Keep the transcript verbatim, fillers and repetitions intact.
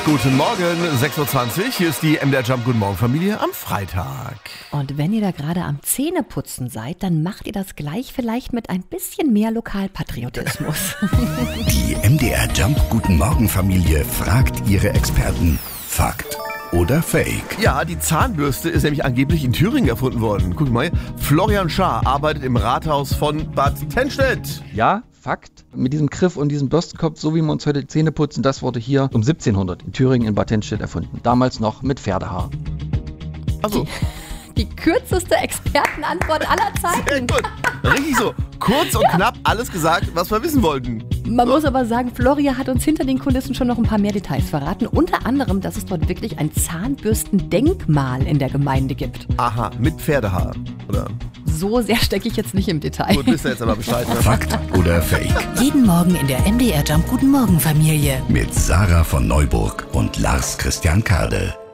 Guten Morgen, sechs Uhr zwanzig. Hier ist die M D R Jump Guten Morgen Familie am Freitag. Und wenn ihr da gerade am Zähneputzen seid, dann macht ihr das gleich vielleicht mit ein bisschen mehr Lokalpatriotismus. Die M D R Jump Guten Morgen Familie fragt ihre Experten. Fakt oder Fake? Ja, die Zahnbürste ist nämlich angeblich in Thüringen erfunden worden. Guck mal, Florian Schaar arbeitet im Rathaus von Bad Tennstedt. Ja, Fakt. Mit diesem Griff und diesem Bürstenkopf, so wie wir uns heute die Zähne putzen, das wurde hier um siebzehnhundert in Thüringen in Bad Tennstedt erfunden. Damals noch mit Pferdehaar. Also, Die kürzeste Expertenantwort aller sehr Zeiten. gut. Richtig so. Kurz und knapp alles gesagt, was wir wissen wollten. Man muss aber sagen, Florian hat uns hinter den Kulissen schon noch ein paar mehr Details verraten. Unter anderem, dass es dort wirklich ein Zahnbürstendenkmal in der Gemeinde gibt. Aha, mit Pferdehaar. Oder? So sehr stecke ich jetzt nicht im Detail. Gut, wisst ihr jetzt aber Bescheid. Ne? Fakt oder Fake? Jeden Morgen in der M D R Jump Guten Morgen Familie. Mit Sarah von Neuburg und Lars Christian Kade.